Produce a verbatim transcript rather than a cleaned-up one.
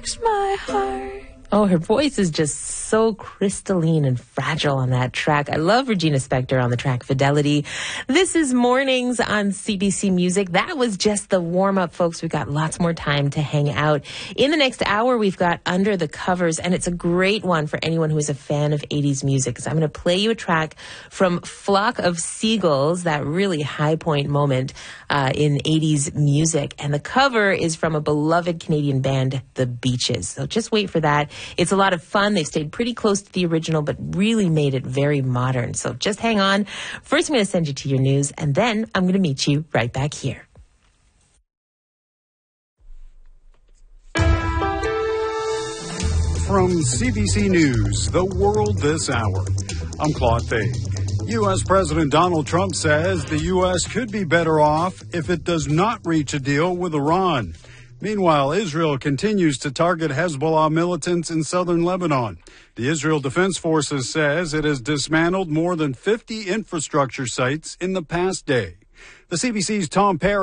breaks my heart. Oh, her voice is just so crystalline and fragile on that track. I love Regina Spektor on the track Fidelity. This is Mornings on C B C Music. That was just the warm-up, folks. We've got lots more time to hang out. In the next hour, we've got Under the Covers, and it's a great one for anyone who is a fan of eighties music, because I'm going to play you a track from Flock of Seagulls, that really high point moment uh, in eighties music. And the cover is from a beloved Canadian band, The Beaches. So just wait for that. It's a lot of fun. They stayed pretty close to the original, but really made it very modern. So just hang on. First, I'm going to send you to your news, and then I'm going to meet you right back here. From C B C News, The World This Hour, I'm Claude Fay. U S. President Donald Trump says the U S could be better off if it does not reach a deal with Iran. Meanwhile, Israel continues to target Hezbollah militants in southern Lebanon. The Israel Defense Forces says it has dismantled more than fifty infrastructure sites in the past day. The C B C's Tom Perry